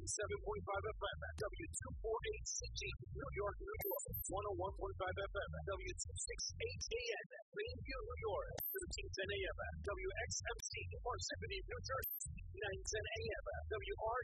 FM, W248CG, New York, New York, 101.5 FM, W268AN, Greenview, New York, 1310 AM, WXMC, Parsippany, New Jersey, 910 AM, WRUF,